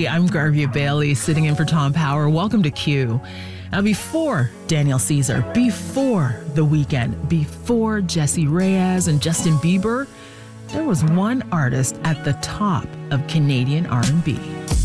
everybody. I'm Garvia Bailey, sitting in for Tom Power. Welcome to Q. Now, before Daniel Caesar, before The Weeknd, before Jessie Reyez and Justin Bieber, there was one artist at the top of Canadian R&B.